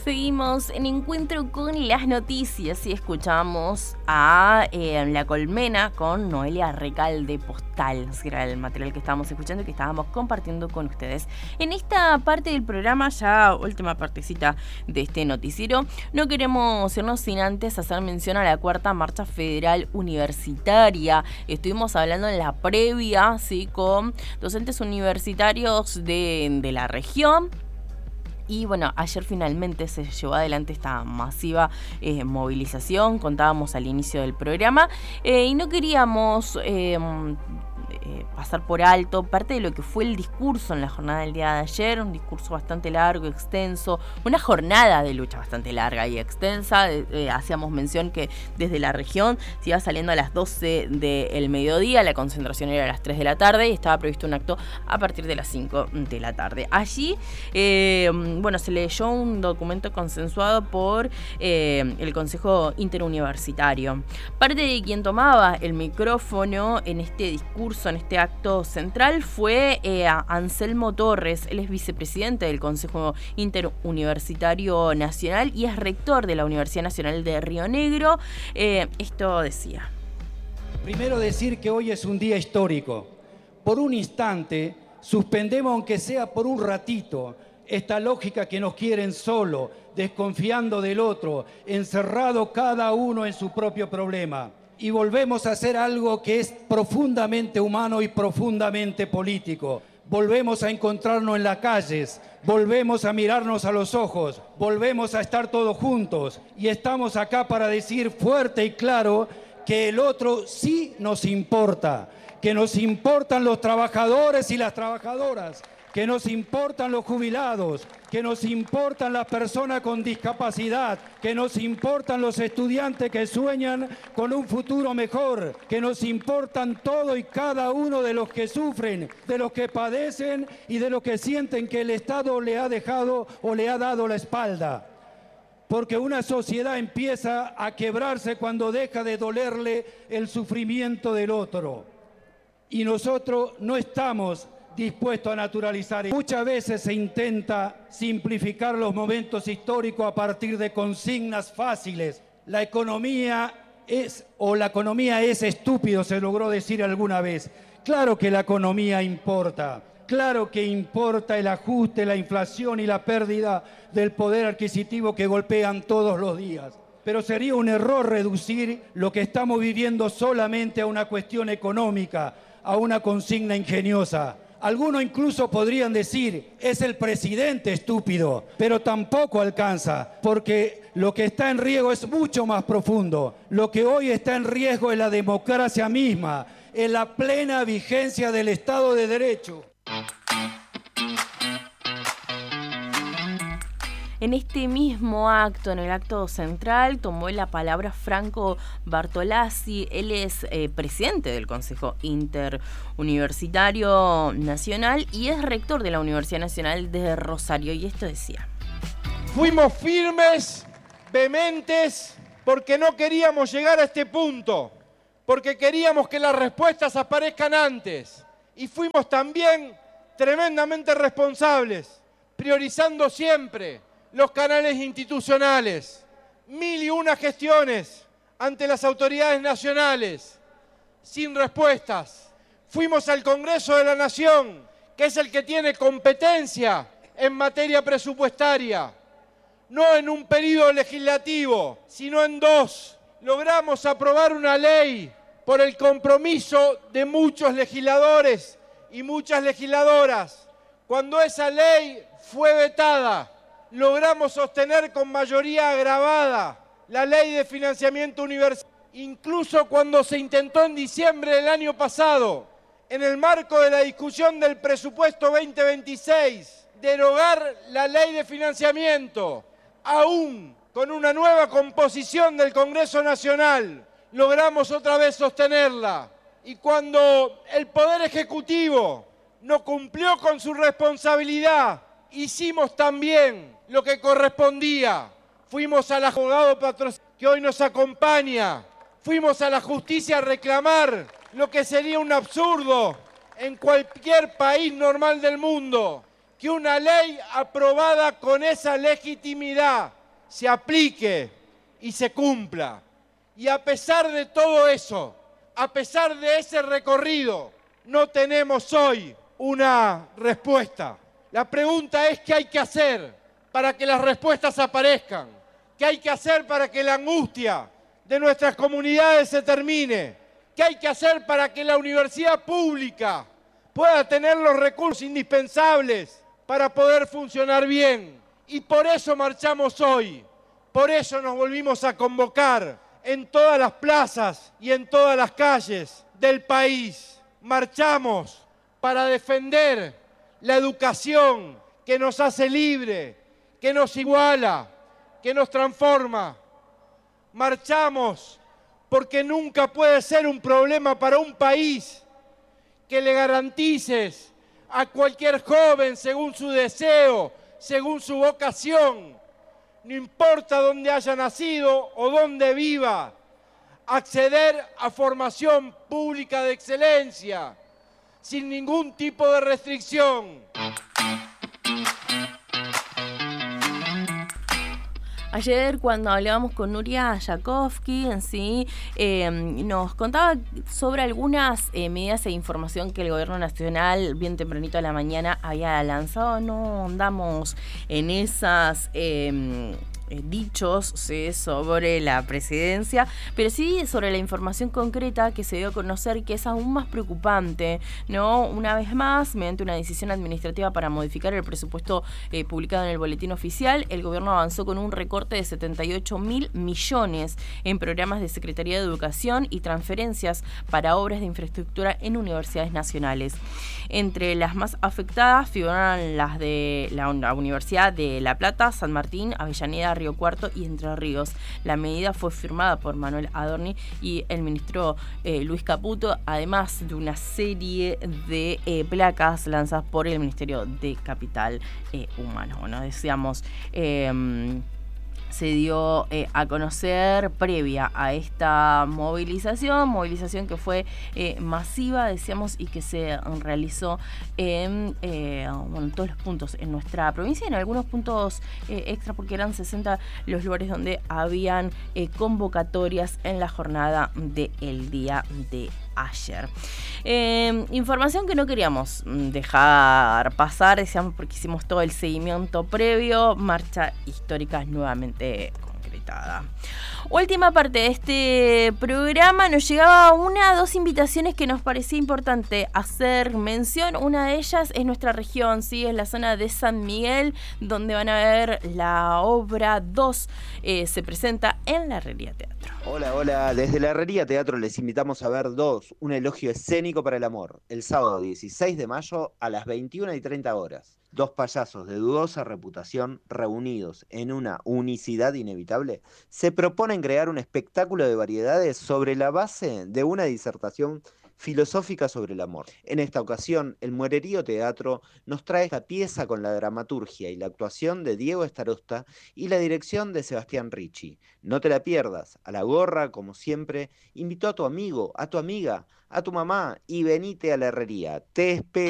Seguimos en Encuentro con las Noticias y escuchamos a La Colmena con Noelia Recalde, Postal. Era el material que estábamos escuchando y que estábamos compartiendo con ustedes. En esta parte del programa, ya última partecita de este noticiero, no queremos irnos sin antes hacer mención a la Cuarta Marcha Federal Universitaria. Estuvimos hablando en la previa, ¿sí?, con docentes universitarios de la región. Y bueno, ayer finalmente se llevó adelante esta masiva movilización, contábamos al inicio del programa, y no queríamos pasar por alto parte de lo que fue el discurso en la jornada del día de ayer, un discurso bastante largo, extenso, una jornada de lucha bastante larga y extensa. Hacíamos mención que desde la región se iba saliendo a las 12 del mediodía, la concentración era a las 3 de la tarde y estaba previsto un acto a partir de las 5 de la tarde. Allí, se leyó un documento consensuado por el Consejo Interuniversitario. Parte de quien tomaba el micrófono en este discurso, en este acto central, fue Anselmo Torres. Él es vicepresidente del Consejo Interuniversitario Nacional y es rector de la Universidad Nacional de Río Negro. Esto decía. Primero decir que hoy es un día histórico. Por un instante, suspendemos, aunque sea por un ratito, esta lógica que nos quieren solo, desconfiando del otro, encerrado cada uno en su propio problema. Y volvemos a hacer algo que es profundamente humano y profundamente político. Volvemos a encontrarnos en las calles, volvemos a mirarnos a los ojos, volvemos a estar todos juntos. Y estamos acá para decir fuerte y claro que el otro sí nos importa, que nos importan los trabajadores y las trabajadoras, que nos importan los jubilados, que nos importan las personas con discapacidad, que nos importan los estudiantes que sueñan con un futuro mejor, que nos importan todo y cada uno de los que sufren, de los que padecen y de los que sienten que el Estado le ha dejado o le ha dado la espalda. Porque una sociedad empieza a quebrarse cuando deja de dolerle el sufrimiento del otro. Y nosotros no estamos dispuesto a naturalizar. Muchas veces se intenta simplificar los momentos históricos a partir de consignas fáciles. La economía es estúpido, se logró decir alguna vez. Claro que la economía importa. Claro que importa el ajuste, la inflación y la pérdida del poder adquisitivo que golpean todos los días. Pero sería un error reducir lo que estamos viviendo solamente a una cuestión económica, a una consigna ingeniosa. Algunos incluso podrían decir, es el presidente estúpido, pero tampoco alcanza, porque lo que está en riesgo es mucho más profundo. Lo que hoy está en riesgo es la democracia misma, es la plena vigencia del Estado de Derecho. En este mismo acto, en el acto central, tomó la palabra Franco Bartolazzi. Él es presidente del Consejo Interuniversitario Nacional y es rector de la Universidad Nacional de Rosario. Y esto decía. Fuimos firmes, vehementes, porque no queríamos llegar a este punto, porque queríamos que las respuestas aparezcan antes. Y fuimos también tremendamente responsables, priorizando siempre los canales institucionales, 1001 gestiones ante las autoridades nacionales, sin respuestas. Fuimos al Congreso de la Nación, que es el que tiene competencia en materia presupuestaria, no en un periodo legislativo, sino en 2. Logramos aprobar una ley por el compromiso de muchos legisladores y muchas legisladoras. Cuando esa ley fue vetada, logramos sostener con mayoría agravada la ley de financiamiento universitario. Incluso cuando se intentó en diciembre del año pasado, en el marco de la discusión del presupuesto 2026, derogar la ley de financiamiento, aún con una nueva composición del Congreso Nacional, logramos otra vez sostenerla. Y cuando el Poder Ejecutivo no cumplió con su responsabilidad, hicimos también lo que correspondía. Fuimos al abogado que hoy nos acompaña, fuimos a la justicia a reclamar lo que sería un absurdo en cualquier país normal del mundo, que una ley aprobada con esa legitimidad se aplique y se cumpla. Y a pesar de todo eso, a pesar de ese recorrido, no tenemos hoy una respuesta. La pregunta es ¿qué hay que hacer para que las respuestas aparezcan? ¿Qué hay que hacer para que la angustia de nuestras comunidades se termine? ¿Qué hay que hacer para que la universidad pública pueda tener los recursos indispensables para poder funcionar bien? Y por eso marchamos hoy, por eso nos volvimos a convocar en todas las plazas y en todas las calles del país. Marchamos para defender la educación que nos hace libre, que nos iguala, que nos transforma. Marchamos porque nunca puede ser un problema para un país que le garantices a cualquier joven según su deseo, según su vocación, no importa dónde haya nacido o dónde viva, acceder a formación pública de excelencia, sin ningún tipo de restricción. Ayer cuando hablábamos con Nuria Jakovsky en sí, nos contaba sobre algunas medidas e información que el gobierno nacional bien tempranito a la mañana había lanzado. No andamos en esas dichos, sí, sobre la presidencia, pero sí sobre la información concreta que se dio a conocer, que es aún más preocupante, ¿no? Una vez más, mediante una decisión administrativa para modificar el presupuesto publicado en el boletín oficial, el gobierno avanzó con un recorte de 78.000 millones en programas de Secretaría de Educación y transferencias para obras de infraestructura en universidades nacionales. Entre las más afectadas figuran las de la Universidad de La Plata, San Martín, Avellaneda, Río Cuarto y Entre Ríos. La medida fue firmada por Manuel Adorni y el ministro Luis Caputo, además de una serie de placas lanzadas por el Ministerio de Capital Humano. Bueno, decíamos, se dio a conocer previa a esta movilización que fue masiva, decíamos, y que se realizó en todos los puntos en nuestra provincia, en algunos puntos extra, porque eran 60 los lugares donde habían convocatorias en la jornada del día de ayer. Información que no queríamos dejar pasar, decíamos, porque hicimos todo el seguimiento previo. Marcha histórica nuevamente concretada. Última parte de este programa, nos llegaba dos invitaciones que nos parecía importante hacer mención. Una de ellas es nuestra región, ¿sí? Es la zona de San Miguel, donde van a ver la obra 2, se presenta en la Herrería Teatro. Hola, desde la Herrería Teatro les invitamos a ver 2, un elogio escénico para el amor, el sábado 16 de mayo a las 21:30 horas. 2 payasos de dudosa reputación, reunidos en una unicidad inevitable, se proponen crear un espectáculo de variedades sobre la base de una disertación filosófica sobre el amor. En esta ocasión, el Muererío Teatro nos trae esta pieza con la dramaturgia y la actuación de Diego Starosta y la dirección de Sebastián Ricci. No te la pierdas. A la gorra, como siempre, invitó a tu amigo, a tu amiga, a tu mamá y venite a la herrería. Te espero.